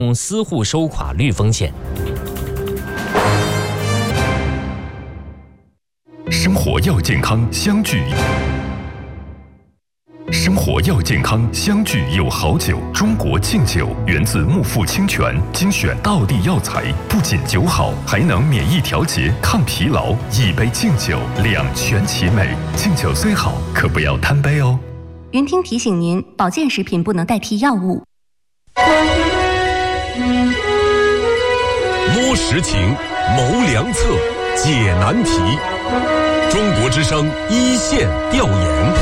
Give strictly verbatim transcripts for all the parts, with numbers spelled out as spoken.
私户收垮率风险。 生活要健康，相聚。生活要健康，相聚有好酒。中国敬酒源自木富清泉，精选道地药材，不仅酒好，还能免疫调节、抗疲劳。一杯敬酒，两全其美。敬酒虽好，可不要贪杯哦。 云听提醒您，保健食品不能代替药物。 摸实情，谋良策，解难题。中国之声一线调研。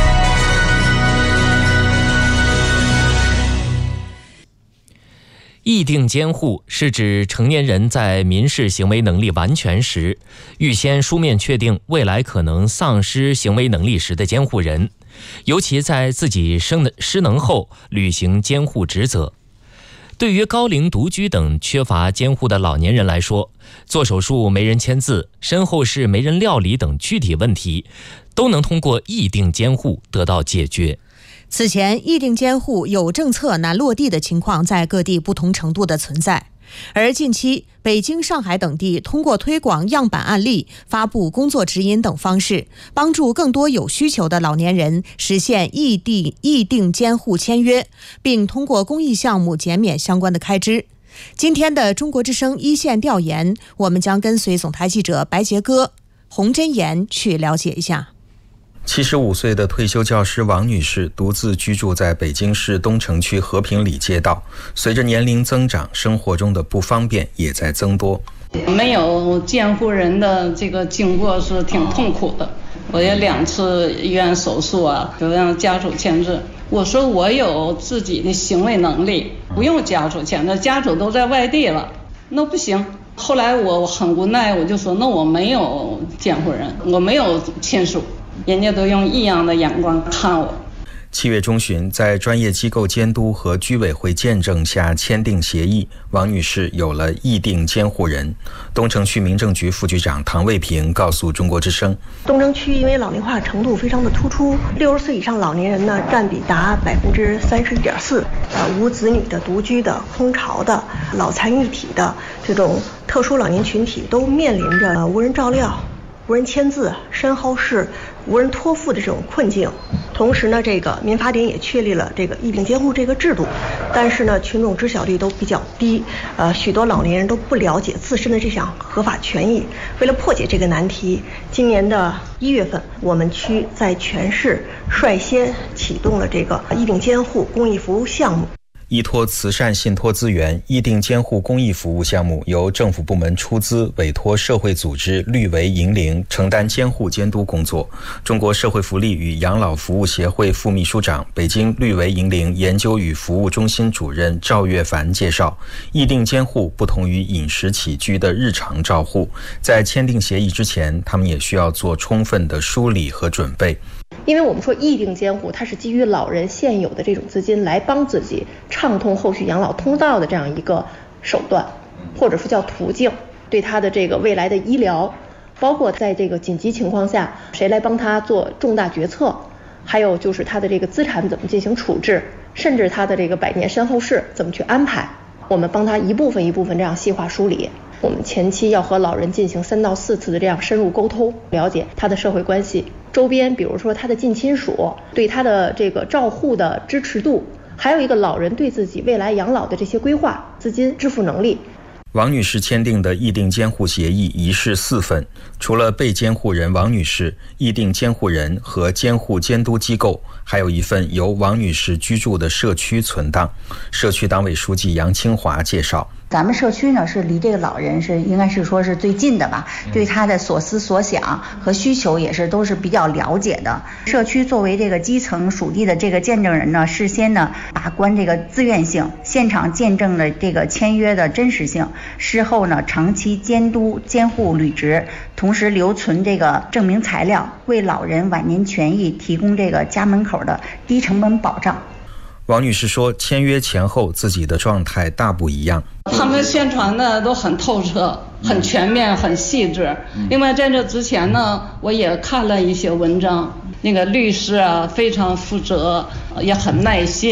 议定监护是指成年人在民事行为能力完全时，预先书面确定未来可能丧失行为能力时的监护人，尤其在自己失能后履行监护职责。对于高龄独居等缺乏监护的老年人来说，做手术没人签字、身后事没人料理等具体问题，都能通过议定监护得到解决。 此前，议定监护有政策难落地的情况在各地不同程度的存在，而近期北京、上海等地通过推广样板案例、发布工作指引等方式，帮助更多有需求的老年人实现议定议定监护签约，并通过公益项目减免相关的开支。今天的中国之声一线调研，我们将跟随总台记者白杰哥、洪真言去了解一下。 七十五岁的退休教师王女士独自居住在北京市东城区和平里街道，随着年龄增长，生活中的不方便也在增多。 没有监护人的这个经过是挺痛苦的，我也两次医院手术啊，就让家属签字。我说我有自己的行为能力，不用家属签字，家属都在外地了，那不行。后来我很无奈，我就说那我没有监护人，我没有亲属，人家都用异样的眼光看我。 七月中旬，在专业机构监督和居委会见证下签订协议，王女士有了议定监护人。东城区民政局副局长唐卫平告诉中国之声， 东城区因为老龄化程度非常的突出，六十岁以上老年人呢占比达百分之三十一点四，呃，无子女的、独居的、空巢的、老残一体的这种特殊老年群体都面临着无人照料、无人签字、身后事、无人托付的这种困境。同时呢，这个民法典也确立了这个议定监护这个制度，但是呢，群众知晓率都比较低，呃，许多老年人都不了解自身的这项合法权益。为了破解这个难题，今年的一月份，我们区在全市率先启动了这个议定监护公益服务项目。 依托慈善信托资源，议定监护公益服务项目由政府部门出资，委托社会组织绿为银铃承担监护监督工作。中国社会福利与养老服务协会副秘书长、北京绿为银铃研究与服务中心主任赵月凡介绍，议定监护不同于饮食起居的日常照护，在签订协议之前，他们也需要做充分的梳理和准备。 因为我们说议定监护，它是基于老人现有的这种资金来帮自己畅通后续养老通道的这样一个手段，或者说叫途径，对他的这个未来的医疗，包括在这个紧急情况下谁来帮他做重大决策，还有就是他的这个资产怎么进行处置，甚至他的这个百年身后事怎么去安排，我们帮他一部分一部分这样细化梳理。我们前期要和老人进行三到四次的这样深入沟通，了解他的社会关系，周边比如说他的近亲属对他的这个照护的支持度，还有一个老人对自己未来养老的这些规划、资金支付能力。 王女士签订的议定监护协议一式四份，除了被监护人王女士、议定监护人和监护监督机构，还有一份由王女士居住的社区存档。社区党委书记杨清华介绍， 咱们社区呢是离这个老人是应该是说是最近的吧，对他的所思所想和需求也是都是比较了解的。社区作为这个基层属地的这个见证人呢，事先呢把关这个自愿性，现场见证了这个签约的真实性，事后呢长期监督监护履职，同时留存这个证明材料，为老人晚年权益提供这个家门口的低成本保障。 王女士说，签约前后自己的状态大不一样。 他们宣传的都很透彻、很全面、很细致。另外，在这之前呢，我也看了一些文章，那个律师啊非常负责，也很耐心。